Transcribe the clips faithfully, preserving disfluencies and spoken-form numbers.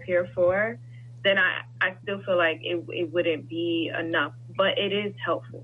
here for, then I, I still feel like it, it wouldn't be enough. But it is helpful.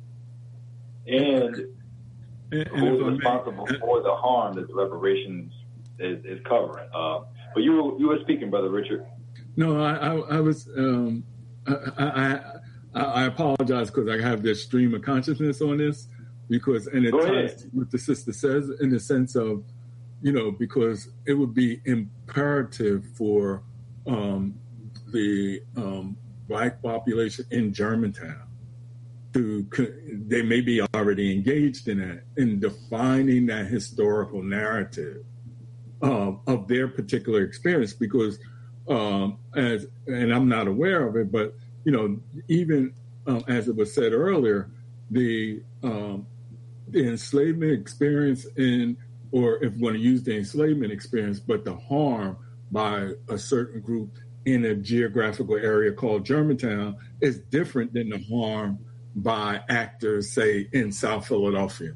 And, and who's responsible for the harm that the reparations is, is covering? Uh, but you were, you were speaking, Brother Richard. No, I, I, I was. Um, I, I, I, I apologize because I have this stream of consciousness on this because, and it Go ties ahead. to what the sister says in the sense of, you know, because it would be imperative for um, the um, Black population in Germantown to, they may be already engaged in that, in defining that historical narrative um, of their particular experience, because um, as, and I'm not aware of it, but, you know, even um, as it was said earlier, the, um, the enslavement experience in, or if we want to use the enslavement experience, but the harm by a certain group in a geographical area called Germantown is different than the harm by actors, say, in South Philadelphia.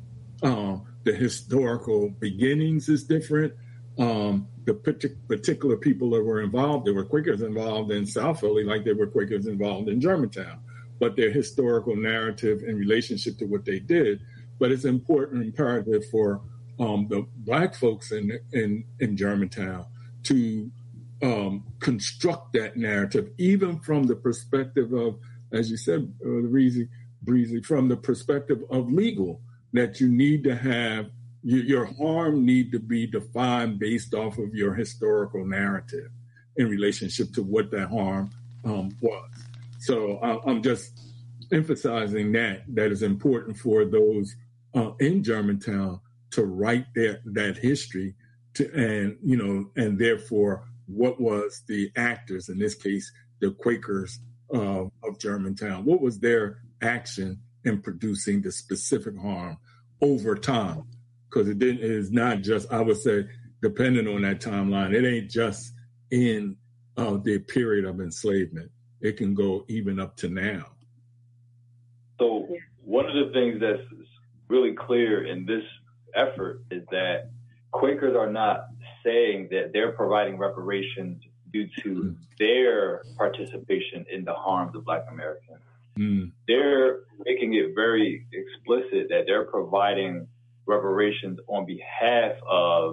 Um, the historical beginnings is different. Um, the partic- particular people that were involved, there were Quakers involved in South Philly like there were Quakers involved in Germantown, but their historical narrative in relationship to what they did. But it's important, imperative for um, the Black folks in, in, in Germantown to um, construct that narrative, even from the perspective of, as you said, uh, Breezy, Breezy, from the perspective of legal, that you need to have, you, your harm need to be defined based off of your historical narrative in relationship to what that harm um, was. So I, I'm just emphasizing that, that is important for those uh, in Germantown to write their, that history to, and, you know, and therefore what was the actors, in this case, the Quakers uh, of Germantown, what was their action in producing the specific harm over time? Because it didn't, it is not just, I would say, depending on that timeline, it ain't just in uh, the period of enslavement. It can go even up to now. So one of the things that's really clear in this effort is that Quakers are not saying that they're providing reparations due to mm. their participation in the harms of Black Americans. Mm. They're making it very explicit that they're providing reparations on behalf of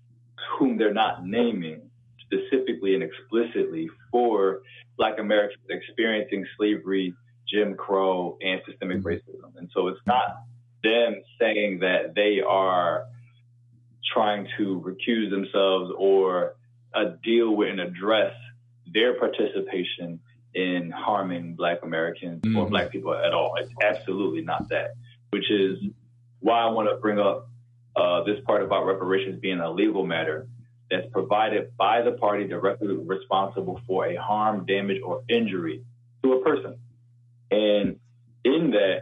whom they're not naming specifically and explicitly for Black Americans experiencing slavery, Jim Crow, and systemic racism. And so it's not them saying that they are trying to recuse themselves or uh, deal with and address their participation in harming Black Americans mm-hmm. or Black people at all. It's absolutely not that, which is why I want to bring up uh, this part about reparations being a legal matter that's provided by the party directly responsible for a harm, damage, or injury to a person. And in that,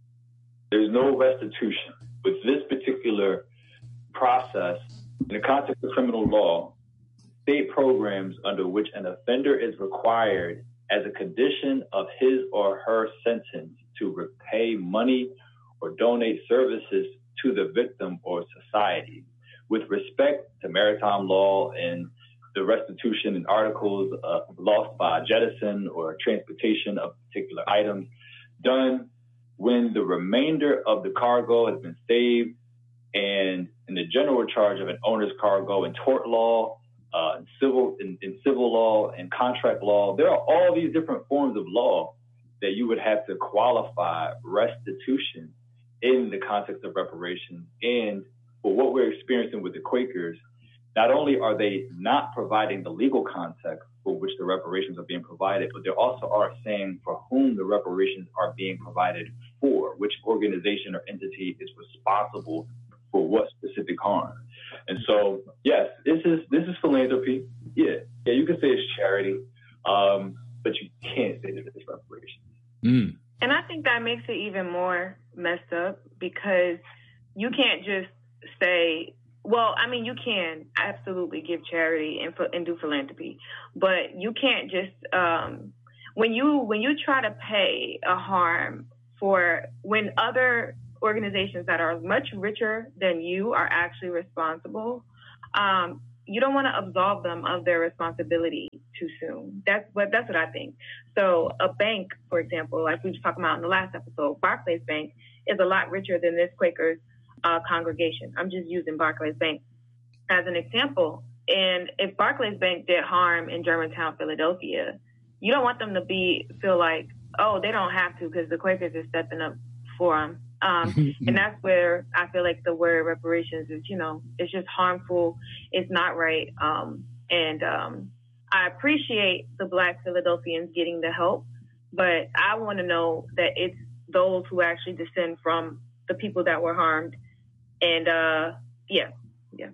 there's no restitution. With this particular process, in the context of criminal law, state programs under which an offender is required as a condition of his or her sentence to repay money or donate services to the victim or society. With respect to maritime law and the restitution and articles uh, lost by jettison or transportation of particular items done when the remainder of the cargo has been saved, and in the general charge of an owner's cargo in tort law, uh, in civil in, in civil law and contract law, there are all these different forms of law that you would have to qualify restitution in the context of reparations. And for what we're experiencing with the Quakers, not only are they not providing the legal context for which the reparations are being provided, but they also are saying for whom the reparations are being provided for, which organization or entity is responsible for what specific harm. And so, yes, this is this is philanthropy. Yeah, yeah, you can say it's charity, um, but you can't say that it's reparations. Mm. And I think that makes it even more messed up because you can't just say, well, I mean, you can absolutely give charity and, and do philanthropy, but you can't just um, when you when you try to pay a harm for when other organizations that are much richer than you are actually responsible. Um, you don't want to absolve them of their responsibility too soon. That's what that's what I think. So a bank, for example, like we were talking about in the last episode, Barclays Bank is a lot richer than this Quakers uh, congregation. I'm just using Barclays Bank as an example. And if Barclays Bank did harm in Germantown, Philadelphia, you don't want them to be feel like, oh, they don't have to because the Quakers are stepping up for them. Um, and that's where I feel like the word reparations is, you know, it's just harmful. It's not right. Um, and um, I appreciate the Black Philadelphians getting the help, but I want to know that it's those who actually descend from the people that were harmed. And uh, yeah, yeah.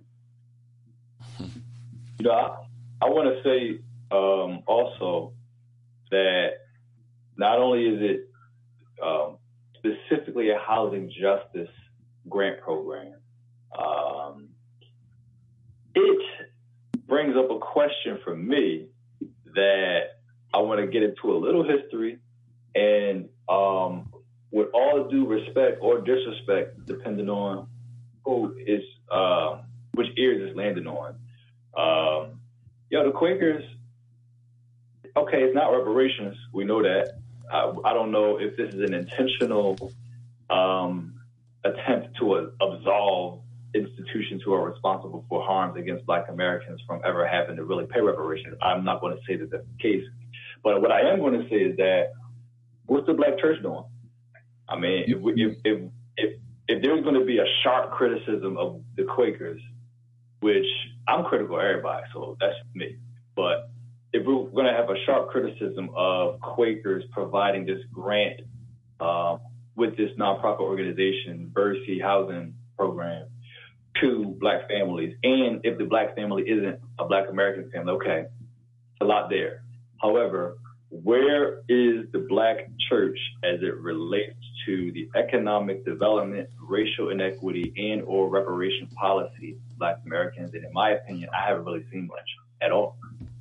You know, I, I want to say um, also that not only is it um, specifically a housing justice grant program, um, it brings up a question for me that I want to get into a little history, and um, with all due respect or disrespect, depending on who is, uh, which ears it's landing on. Um, yo, the Quakers, okay, it's not reparations. We know that. I, I don't know if this is an intentional um, attempt to uh, absolve institutions who are responsible for harms against Black Americans from ever having to really pay reparations. I'm not going to say that that's the case. But what I am going to say is that what's the Black church doing? I mean, if, we, if, if, if, if there's going to be a sharp criticism of the Quakers, which I'm critical of everybody, so that's me. But if we're going to have a sharp criticism of Quakers providing this grant uh, with this nonprofit organization, Birdseed Housing Program, to Black families, and if the Black family isn't a Black American family, okay, a lot there. However, where is the Black church as it relates to the economic development, racial inequity, and or reparation policy of Black Americans? And in my opinion, I haven't really seen much at all.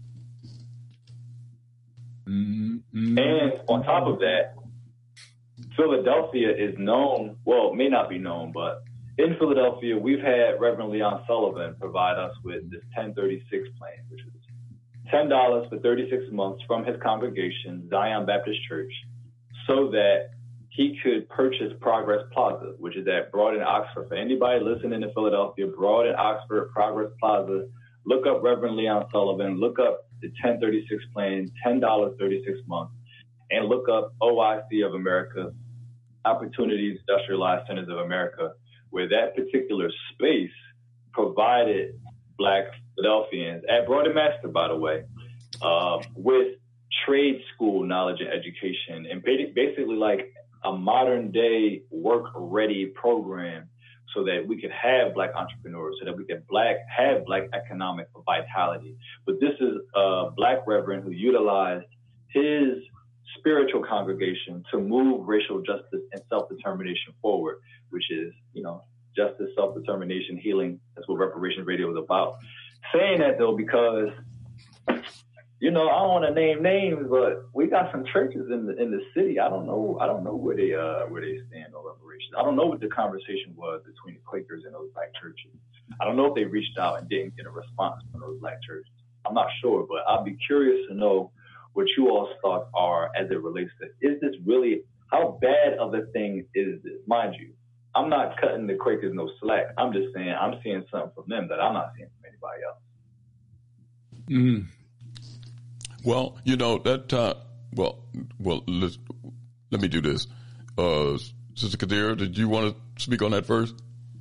Mm-hmm. And on top of that, Philadelphia is known, well, it may not be known, but in Philadelphia, we've had Reverend Leon Sullivan provide us with this ten thirty-six plan, which is ten dollars for thirty-six months from his congregation, Zion Baptist Church, so that he could purchase Progress Plaza, which is at Broad and Oxford. For anybody listening to Philadelphia, Broad and Oxford, Progress Plaza, look up Reverend Leon Sullivan, look up the ten thirty-six plan, ten dollars, thirty-six months, and look up O I C of America, Opportunities Industrialized Centers of America, where that particular space provided Black Philadelphians, at Broad and Master, by the way, uh, with trade school knowledge and education, and basically like a modern day work ready program so that we could have Black entrepreneurs, so that we could black have Black economic vitality. But this is a Black reverend who utilized his spiritual congregation to move racial justice and self-determination forward, which is, you know, justice, self-determination, healing. That's what Reparations Radio is about. Saying that though, because, you know, I don't want to name names, but we got some churches in the in the city. I don't know. I don't know where they uh where they stand on reparations. I don't know what the conversation was between the Quakers and those Black churches. I don't know if they reached out and didn't get a response from those Black churches. I'm not sure, but I'd be curious to know what you all's thoughts are as it relates to, is this really, how bad of a thing is this? Mind you, I'm not cutting the Quakers no slack. I'm just saying I'm seeing something from them that I'm not seeing from anybody else. Mm. Well, you know, that, uh, well, well, let's, let me do this. Uh, Sister Kadira, did you want to speak on that first?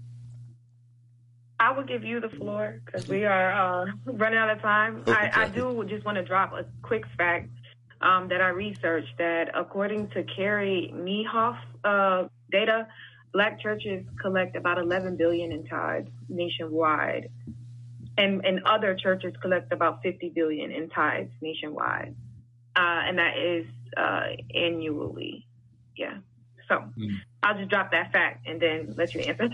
I will give you the floor because we are uh, running out of time. Okay. I, I do just want to drop a quick fact um, that I researched that according to Carrie Niehoff uh, data, Black churches collect about eleven billion dollars in tithes nationwide, and and other churches collect about fifty billion dollars in tithes nationwide, uh, and that is uh, annually. Yeah. So mm. I'll just drop that fact and then let you answer.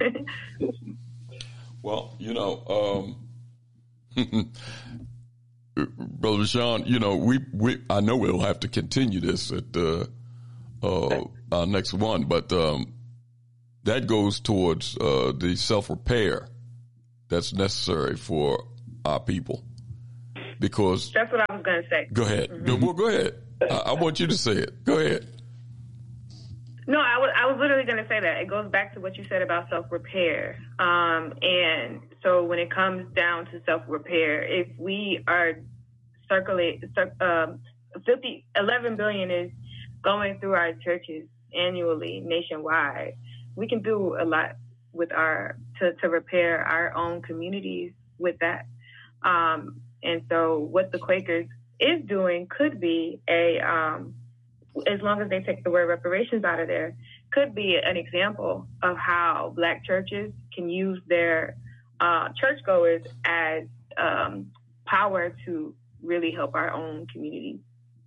Well, you know, um, Brother Sean, you know, we, we, I know we'll have to continue this at uh, uh, our next one, but um, that goes towards uh, the self-repair that's necessary for our people. Because that's what I was going to say. Go ahead. Mm-hmm. Well, go ahead. I, I want you to say it. Go ahead. No, I was, I was literally going to say that. It goes back to what you said about self-repair. Um, and so when it comes down to self-repair, if we are circulate, um, fifty, eleven billion is going through our churches annually, nationwide, we can do a lot with our, to, to repair our own communities with that. Um, and so what the Quakers is doing could be a, um, as long as they take the word reparations out of there, could be an example of how Black churches can use their uh, churchgoers as um, power to really help our own community.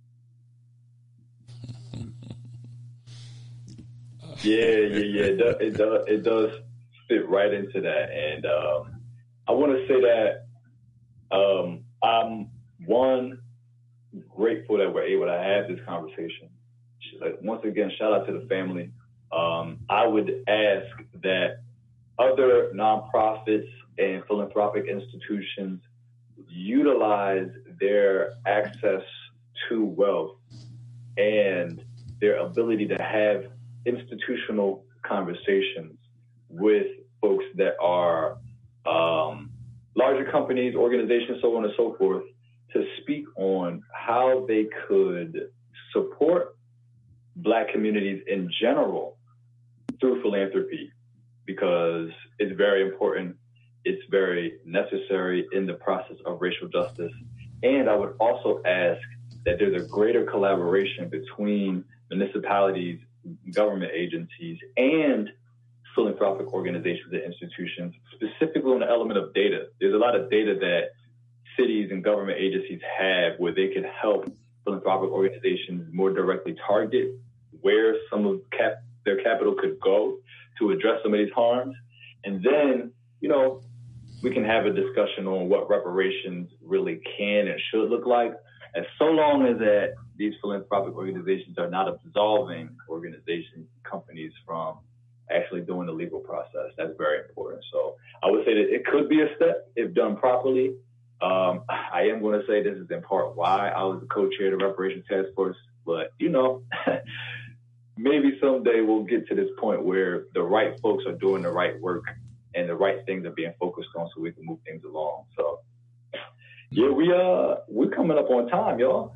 Yeah, yeah, yeah. It does, it does, it does fit right into that. And um, I want to say that um, I'm, one, grateful that we're able to have this conversation. Once again, shout out to the family. Um, I would ask that other nonprofits and philanthropic institutions utilize their access to wealth and their ability to have institutional conversations with folks that are um, larger companies, organizations, so on and so forth, to speak on how they could support Black communities in general through philanthropy, because it's very important. It's very necessary in the process of racial justice. And I would also ask that there's a greater collaboration between municipalities, government agencies, and philanthropic organizations and institutions, specifically on the element of data. There's a lot of data that cities and government agencies have where they can help philanthropic organizations more directly target where some of cap- their capital could go to address some of these harms. And then, you know, we can have a discussion on what reparations really can and should look like. And so long as that these philanthropic organizations are not absolving organizations, companies from actually doing the legal process, that's very important. So I would say that it could be a step if done properly. Um, I am going to say this is in part why I was the co-chair of the Reparations Task Force, but, you know, maybe someday we'll get to this point where the right folks are doing the right work and the right things are being focused on so we can move things along. So, yeah, we, uh, we're coming up on time, y'all.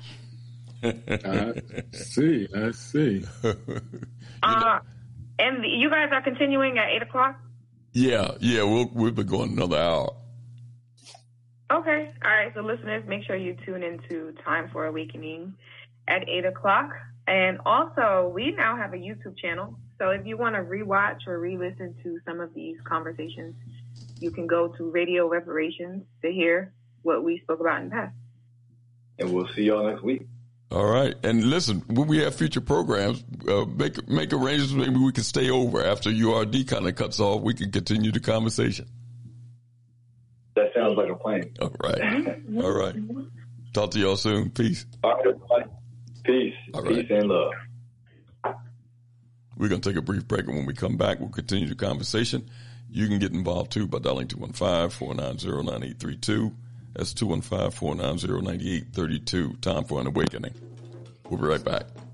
I see, I see. Uh, and you guys are continuing at eight o'clock? Yeah, yeah, we'll, we'll be going another hour. Okay. All right. So listeners, make sure you tune into Time for Awakening at eight o'clock. And also, we now have a YouTube channel. So if you want to rewatch or re-listen to some of these conversations, you can go to Radio Reparations to hear what we spoke about in the past. And we'll see y'all next week. All right. And listen, when we have future programs, uh, make make arrangements. Maybe we can stay over after U R D kind of cuts off. We can continue the conversation. That sounds like a plan. All right. All right. Talk to y'all soon. Peace. All right, everybody. Peace. All Peace right. and love. We're going to take a brief break, and when we come back, we'll continue the conversation. You can get involved, too, by dialing two one five, four nine zero, nine eight three two. That's two one five, four nine zero, nine eight three two. Time for an awakening. We'll be right back.